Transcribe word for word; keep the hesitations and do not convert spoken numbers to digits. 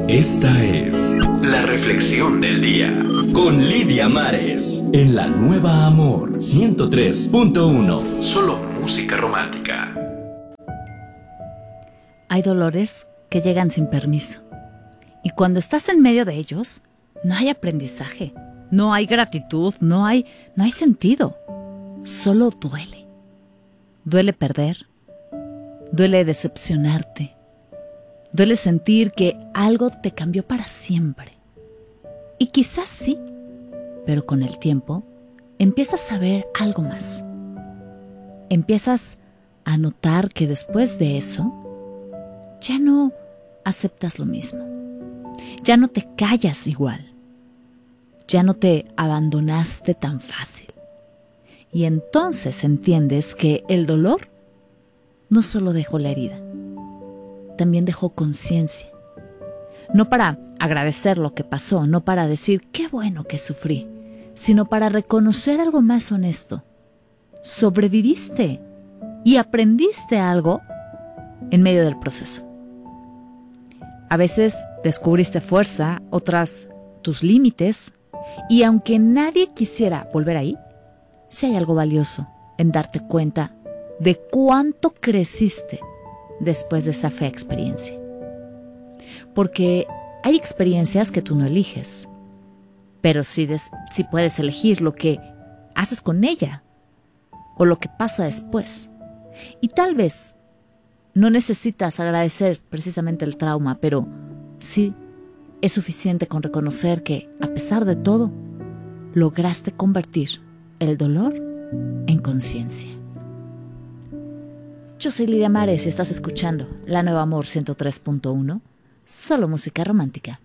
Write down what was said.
Esta es la reflexión del día con Lidia Mares en la Nueva Amor ciento tres punto uno. Solo música romántica. Hay dolores que llegan sin permiso. Y cuando estás en medio de ellos, no hay aprendizaje, no hay gratitud, no hay, no hay sentido. Solo duele. Duele perder. Duele decepcionarte. Duele sentir que algo te cambió para siempre. Y quizás sí, pero con el tiempo empiezas a ver algo más. Empiezas a notar que después de eso ya no aceptas lo mismo. Ya no te callas igual. Ya no te abandonaste tan fácil. Y entonces entiendes que el dolor no solo dejó la herida, también dejó conciencia. No para agradecer lo que pasó, no para decir qué bueno que sufrí, sino para reconocer algo más honesto. Sobreviviste y aprendiste algo en medio del proceso. A veces descubriste fuerza, otras tus límites, y aunque nadie quisiera volver ahí, sí hay algo valioso en darte cuenta de cuánto creciste después de esa fea experiencia. Porque hay experiencias que tú no eliges, pero sí, des- sí puedes elegir lo que haces con ella o lo que pasa después. Y tal vez no necesitas agradecer precisamente el trauma, pero sí es suficiente con reconocer que, a pesar de todo, lograste convertir el dolor en conciencia. Yo soy Lidia Mares y estás escuchando La Nueva Amor ciento tres punto uno, solo música romántica.